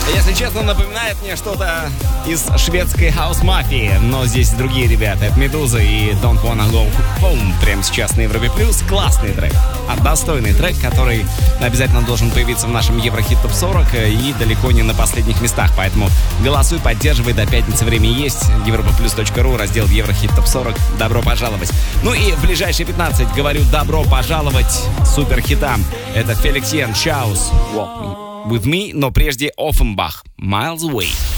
Если честно, напоминает мне что-то из шведской хаус-мафии. Но здесь другие ребята. Это Медуза и Don't Wanna Go Home. Прямо сейчас на Европе Плюс. Классный трек. Достойный трек, который обязательно должен появиться в нашем Еврохит Топ 40 и далеко не на последних местах. Поэтому голосуй, поддерживай. До пятницы время есть. europaplus.ru, раздел Еврохит Топ 40. Добро пожаловать. Ну и в ближайшие 15 говорю добро пожаловать суперхитам. Это Феликс Йен, Chaos, Walk With Me, но прежде Offenbach, Miles Away.